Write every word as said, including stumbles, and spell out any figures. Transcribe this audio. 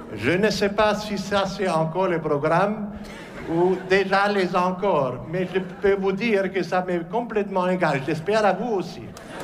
Je ne sais pas si ça c'est encore le programme ou déjà les encore, mais je peux vous dire que ça m'est complètement égal. J'espère à vous aussi.